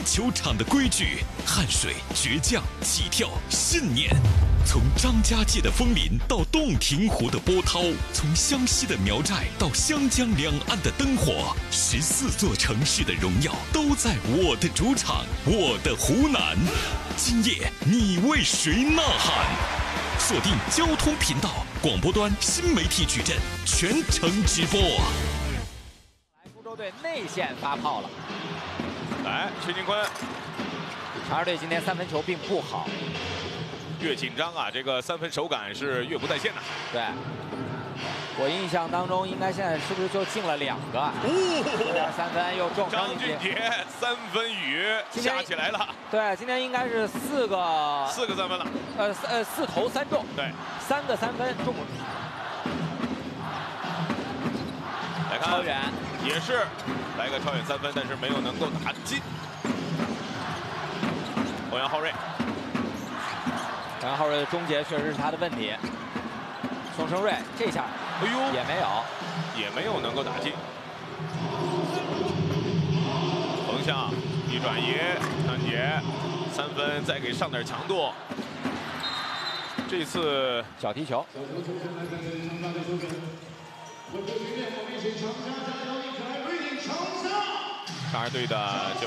球场的规矩，汗水、倔强、起跳、信念。从张家界的枫林到洞庭湖的波涛，从湘西的苗寨到湘江两岸的灯火，14座城市的荣耀都在我的主场，我的湖南。今夜你为谁呐喊？锁定交通频道广播端新媒体矩阵，全程直播。 苏州队内线发炮了， 来，薛金坤， 长沙队今天3分球并不好， 越紧张啊，这个3分手感是越不在线的。 对，我印象当中应该现在是不是就进了2个？这边3分又中， 张俊杰3分雨下起来了。 对，今天应该是4个 3分了。 4投3中， 对 ，3个3分中。 来看超远， 也是来个超远3分，但是没有能够打进。欧阳浩睿。 欧阳浩睿的终结确实是他的问题。宋承瑞这下， 哎呦， 也没有能够打进。横向一转移，张俊杰3分，再给上点强度。这次小踢球。 长沙队的